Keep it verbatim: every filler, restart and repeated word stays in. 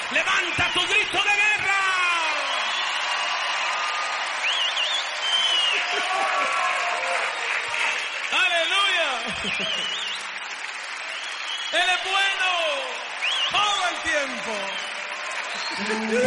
Levanta tu grito de guerra. Aleluya. Él es bueno todo el tiempo.